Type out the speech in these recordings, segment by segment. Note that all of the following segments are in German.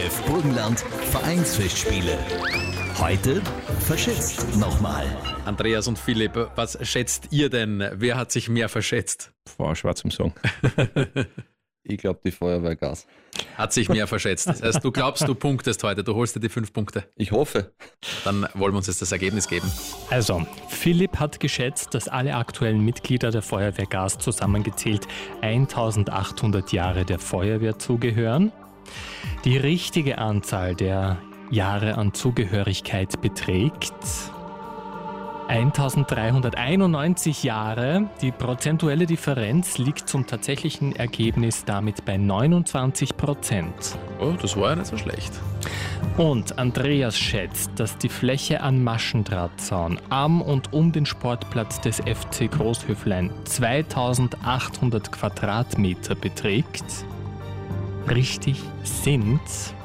ORF Burgenland Vereinsfestspiele. Heute verschätzt nochmal. Andreas und Philipp, was schätzt ihr denn? Wer hat sich mehr verschätzt? Schwer zum Sagen. Ich glaube, die Feuerwehrgas. Hat sich mehr verschätzt. Das heißt, du glaubst, du punktest heute, du holst dir die 5 Punkte. Ich hoffe. Dann wollen wir uns jetzt das Ergebnis geben. Also, Philipp hat geschätzt, dass alle aktuellen Mitglieder der Feuerwehr Gas zusammengezählt 1800 Jahre der Feuerwehr zugehören. Die richtige Anzahl der Jahre an Zugehörigkeit beträgt 1391 Jahre. Die prozentuelle Differenz liegt zum tatsächlichen Ergebnis damit bei 29%. Oh, das war ja nicht so schlecht. Und Andreas schätzt, dass die Fläche an Maschendrahtzaun am und um den Sportplatz des FC Großhöflein 2800 Quadratmeter beträgt. Richtig sind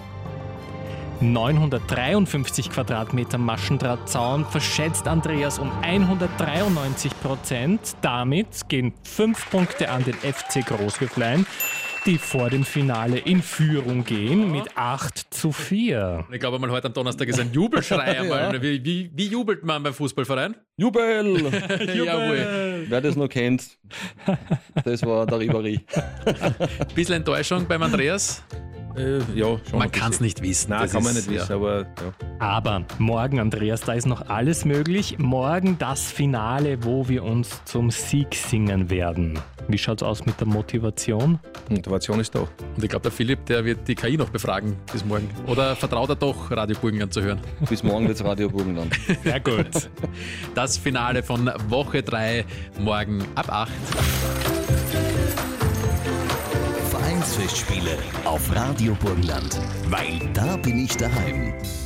953 Quadratmeter Maschendrahtzaun, verschätzt Andreas um 193%. Damit gehen 5 Punkte an den FC Großhöflein, die vor dem Finale in Führung gehen mit 8:4. Ich glaube mal, heute am Donnerstag ist ein Jubelschrei. Einmal. Wie jubelt man beim Fußballverein? Jubel! Jawohl. Wer das noch kennt, das war der Ribéry. Bisschen Enttäuschung beim Andreas? Ja, schon. Man kann es nicht wissen. Nein, Das kann man ist- nicht wissen, ja. aber ja. Aber morgen, Andreas, da ist noch alles möglich. Morgen das Finale, wo wir uns zum Sieg singen werden. Wie schaut's aus mit der Motivation? Motivation ist da. Und ich glaube, der Philipp, der wird die KI noch befragen bis morgen. Oder vertraut er doch, Radio Burgenland zu hören? Bis morgen wird's Radio Burgenland. Sehr gut. Das Finale von Woche 3, morgen ab 8. Vereinsfestspiele auf Radio Burgenland. Weil da bin ich daheim.